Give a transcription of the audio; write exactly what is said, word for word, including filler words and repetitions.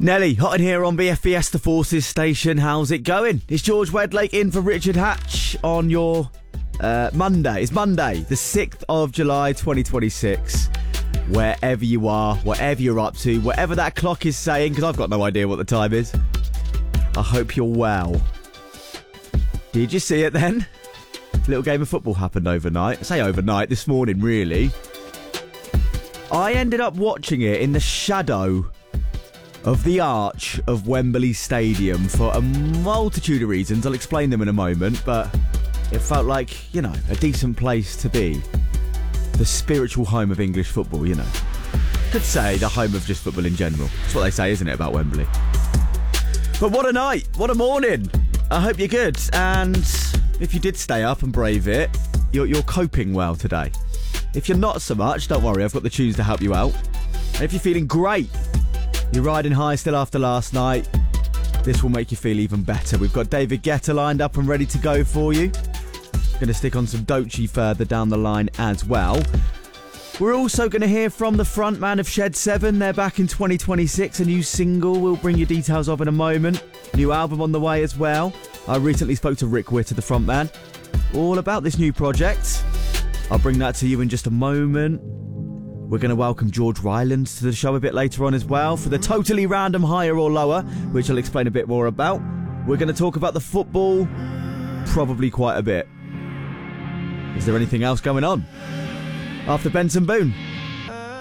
Nelly, hot in here on B F B S The Forces station. How's it going? It's George Wedlake in for Richard Hatch on your uh, Monday. It's Monday, the sixth of July, twenty twenty-six. Wherever you are, whatever you're up to, whatever that clock is saying, because I've got no idea what the time is. I hope you're well. Did you see it then? A little game of football happened overnight. I say overnight, this morning really. I ended up watching it in the shadow of the arch of Wembley Stadium for a multitude of reasons. I'll explain them in a moment, but it felt like, you know, a decent place to be. The spiritual home of English football, you know. Could say the home of just football in general. That's what they say, isn't it, about Wembley? But what a night, what a morning. I hope you're good, and if you did stay up and brave it, you're, you're coping well today. If you're not so much, don't worry, I've got the tunes to help you out. And if you're feeling great, you're riding high still after last night, this will make you feel even better. We've got David Guetta lined up and ready to go for you. Going to stick on some Doechii further down the line as well. We're also going to hear from the frontman of Shed seven. They're back in twenty twenty-six. A new single we'll bring you details of in a moment. New album on the way as well. I recently spoke to Rick Witter, the frontman, all about this new project. I'll bring that to you in just a moment. We're going to welcome George Rylands to the show a bit later on as well for the totally random higher or lower, which I'll explain a bit more about. We're going to talk about the football, probably quite a bit. Is there anything else going on? After Benson Boone.